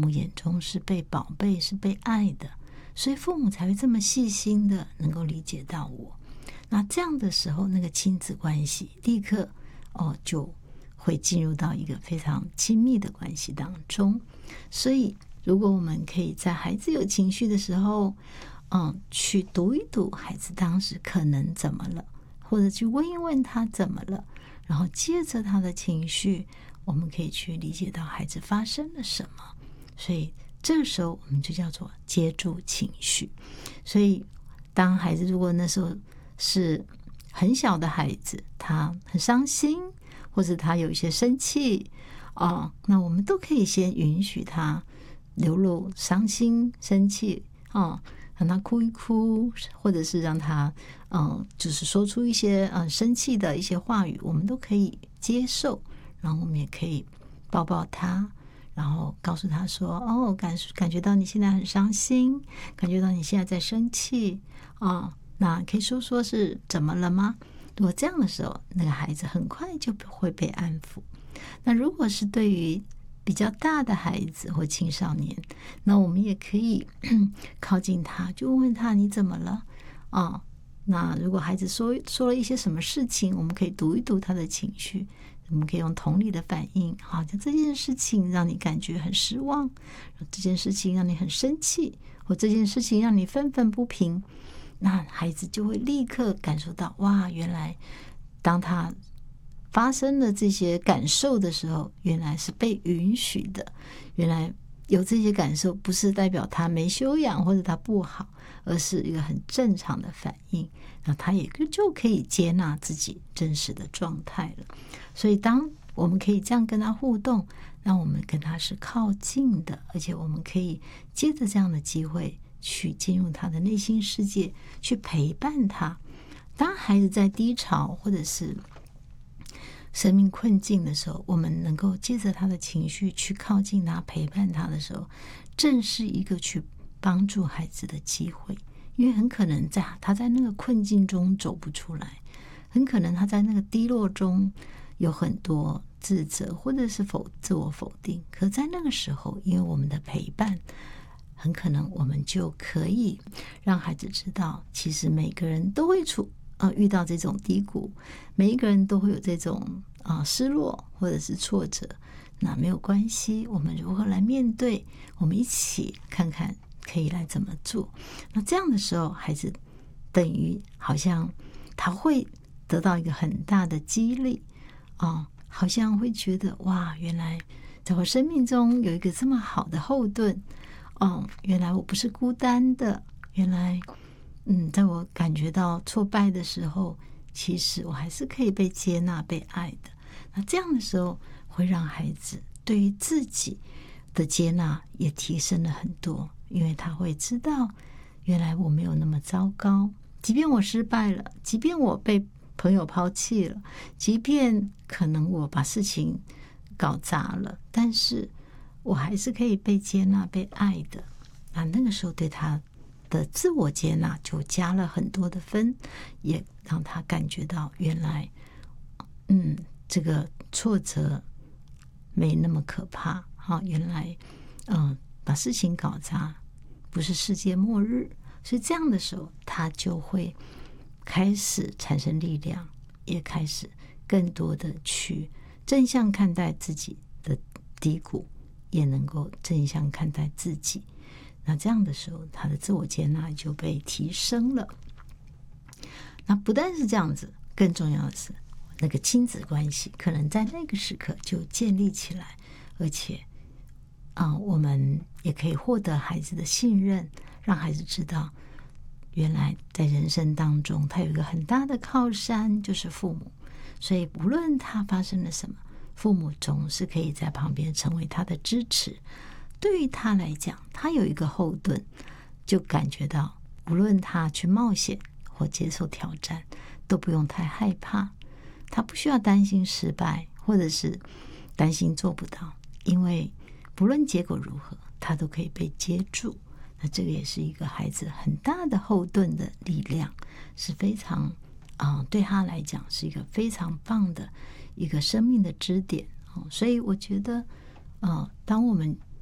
母眼中是被宝贝、是被爱的，所以父母才会这么细心的能够理解到我。那这样的时候，那个亲子关系立刻就会进入到一个非常亲密的关系当中。所以如果我们可以在孩子有情绪的时候去读一读孩子当时可能怎么了，或者去问一问他怎么了，然后借着他的情绪，我们可以去理解到孩子发生了什么。所以这个时候我们就叫做接住情绪。所以当孩子如果那时候是很小的孩子，他很伤心，或者他有一些生气那我们都可以先允许他流露伤心生气让他哭一哭，或者是让他就是说出一些生气的一些话语，我们都可以接受。然后我们也可以抱抱他，然后告诉他说感觉到你现在很伤心，感觉到你现在在生气那可以说说是怎么了吗？如果这样的时候，那个孩子很快就会被安抚。那如果是对于比较大的孩子或青少年，那我们也可以靠近他，就问问他你怎么了那如果孩子说了一些什么事情，我们可以读一读他的情绪，我们可以用同理的反应就这件事情让你感觉很失望，这件事情让你很生气，或这件事情让你愤愤不平，那孩子就会立刻感受到哇，原来当他发生了这些感受的时候，原来是被允许的，原来有这些感受不是代表他没修养或者他不好，而是一个很正常的反应，那他也就可以接纳自己真实的状态了。所以当我们可以这样跟他互动，那我们跟他是靠近的，而且我们可以借着这样的机会去进入他的内心世界，去陪伴他。当孩子在低潮或者是生命困境的时候，我们能够借着他的情绪去靠近他，陪伴他的时候，正是一个去帮助孩子的机会。因为很可能他在那个困境中走不出来，很可能他在那个低落中有很多自责或者是自我否定，可在那个时候，因为我们的陪伴，很可能我们就可以让孩子知道，其实每个人都会遇到这种低谷，每一个人都会有这种失落或者是挫折，那没有关系，我们如何来面对，我们一起看看可以来怎么做。那这样的时候，孩子等于好像他会得到一个很大的激励好像会觉得哇，原来在我生命中有一个这么好的后盾原来我不是孤单的，原来在我感觉到挫败的时候，其实我还是可以被接纳被爱的。那这样的时候会让孩子对于自己的接纳也提升了很多，因为他会知道原来我没有那么糟糕，即便我失败了，即便我被朋友抛弃了，即便可能我把事情搞砸了，但是我还是可以被接纳被爱的。那个时候对他的自我接纳就加了很多的分，也让他感觉到原来这个挫折没那么可怕原来把事情搞砸不是世界末日。所以这样的时候他就会开始产生力量，也开始更多的去正向看待自己的低谷，也能够正向看待自己。那这样的时候他的自我接纳就被提升了。那不但是这样子，更重要的是那个亲子关系可能在那个时刻就建立起来，而且我们也可以获得孩子的信任，让孩子知道原来在人生当中他有一个很大的靠山，就是父母。所以无论他发生了什么，父母总是可以在旁边成为他的支持。对于他来讲，他有一个后盾，就感觉到无论他去冒险或接受挑战，都不用太害怕，他不需要担心失败，或者是担心做不到，因为不论结果如何，他都可以被接住。那这个也是一个孩子很大的后盾的力量，是非常对他来讲是一个非常棒的一个生命的支点所以我觉得当我们